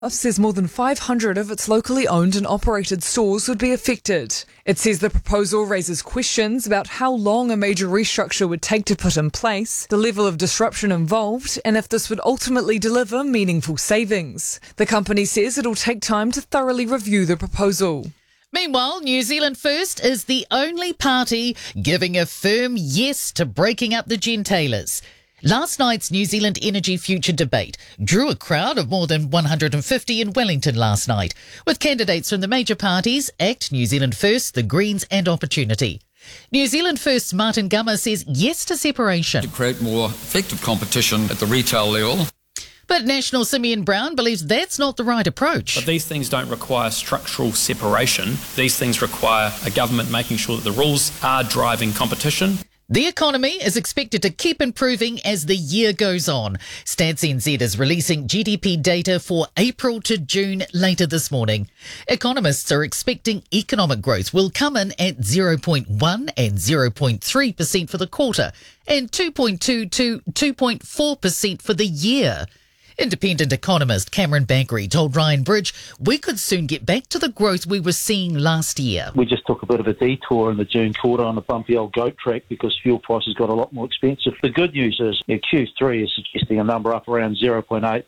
says more than 500 of its locally owned and operated stores would be affected. It says the proposal raises questions about how long a major restructure would take to put in place, the level of disruption involved, and if this would ultimately deliver meaningful savings. The company says it'll take time to thoroughly review the proposal. Meanwhile, New Zealand First is the only party giving a firm yes to breaking up the gentailers. Last night's New Zealand Energy Future debate drew a crowd of more than 150 in Wellington last night, with candidates from the major parties, ACT, New Zealand First, the Greens and Opportunity. New Zealand First's Martin Gummer says yes to separation. To create more effective competition at the retail level. But National Simeon Brown believes that's not the right approach. But these things don't require structural separation. These things require a government making sure that the rules are driving competition. The economy is expected to keep improving as the year goes on. Stats NZ is releasing GDP data for April to June later this morning. Economists are expecting economic growth will come in at 0.1 and 0.3% for the quarter and 2.2 to 2.4% for the year. Independent economist Cameron Baggery told Ryan Bridge we could soon get back to the growth we were seeing last year. We just took a bit of a detour in the June quarter on the bumpy old goat track because fuel prices got a lot more expensive. The good news is Q3 is suggesting a number up around 0.8,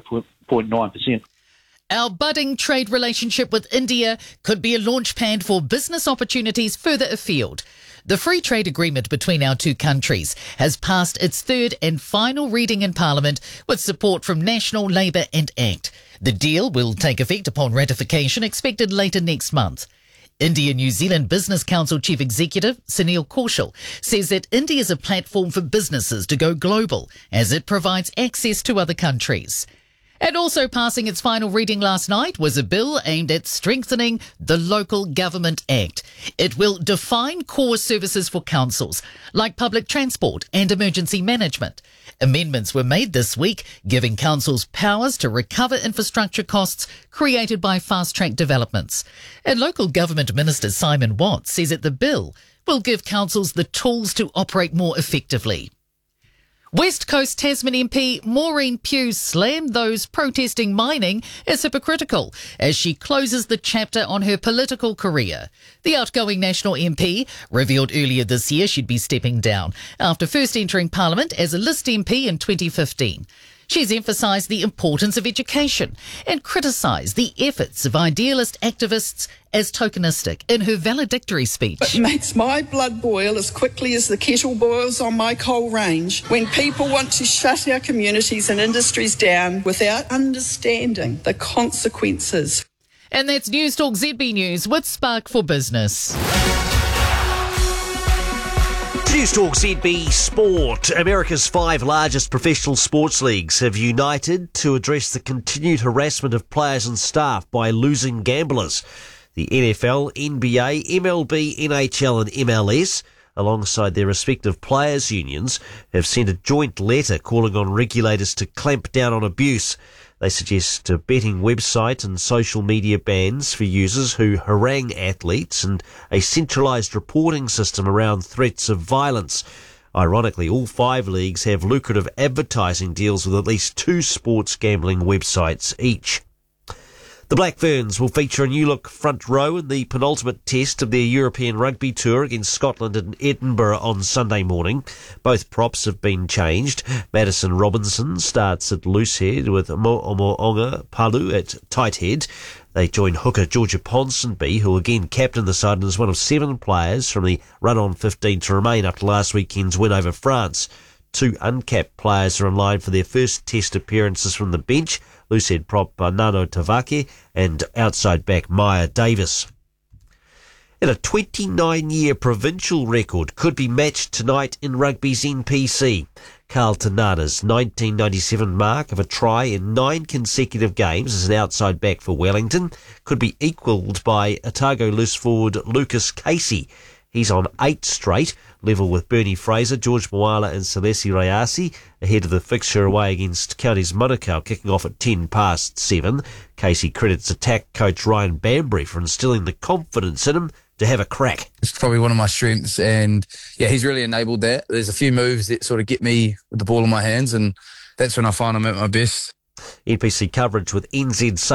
0.9%. Our budding trade relationship with India could be a launchpad for business opportunities further afield. The free trade agreement between our two countries has passed its third and final reading in Parliament with support from National, Labour and ACT. The deal will take effect upon ratification expected later next month. India-New Zealand Business Council Chief Executive Sunil Kaushal says that India is a platform for businesses to go global as it provides access to other countries. And also passing its final reading last night was a bill aimed at strengthening the Local Government Act. It will define core services for councils, like public transport and emergency management. Amendments were made this week, giving councils powers to recover infrastructure costs created by fast-track developments. And Local Government Minister Simon Watts says that the bill will give councils the tools to operate more effectively. West Coast Tasman MP Maureen Pugh slammed those protesting mining as hypocritical as she closes the chapter on her political career. The outgoing National MP revealed earlier this year she'd be stepping down after first entering Parliament as a List MP in 2015. She's emphasised the importance of education and criticised the efforts of idealist activists as tokenistic in her valedictory speech. It makes my blood boil as quickly as the kettle boils on my coal range when people want to shut our communities and industries down without understanding the consequences. And that's News Talk ZB News with Spark for Business. News Talk ZB Sport. America's 5 largest professional sports leagues have united to address the continued harassment of players and staff by losing gamblers. The NFL, NBA, MLB, NHL and MLS, alongside their respective players' unions, have sent a joint letter calling on regulators to clamp down on abuse. They suggest a betting website and social media bans for users who harangue athletes and a centralised reporting system around threats of violence. Ironically, all 5 leagues have lucrative advertising deals with at least 2 sports gambling websites each. The Black Ferns will feature a new-look front row in the penultimate test of their European Rugby Tour against Scotland in Edinburgh on Sunday morning. Both props have been changed. Madison Robinson starts at loosehead with Mo'omo'onga Palu at tight head. They join hooker Georgia Ponsonby, who again captained the side and is one of 7 players from the run-on 15 to remain after last weekend's win over France. 2 uncapped players are in line for their first test appearances from the bench. Loosehead prop Nano Tavake and outside back Maya Davis. And a 29-year provincial record could be matched tonight in rugby's NPC. Carl Tanana's 1997 mark of a try in 9 consecutive games as an outside back for Wellington could be equalled by Otago loose forward Lucas Casey. He's on 8 straight, level with Bernie Fraser, George Moala and Salesi Rayasi, ahead of the fixture away against Counties Manukau, kicking off at 7:10. Casey credits attack coach Ryan Bambury for instilling the confidence in him to have a crack. It's probably one of my strengths, and yeah, he's really enabled that. There's a few moves that sort of get me with the ball in my hands, and that's when I find I'm at my best. NPC coverage with NZ